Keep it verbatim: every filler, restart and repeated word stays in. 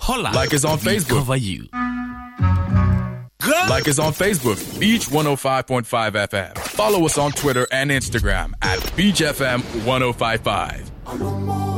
Holla. Like us on We Facebook. cover you. Like us on Facebook, Beach one oh five point five F M. Follow us on Twitter and Instagram at Beach F M one oh five point five.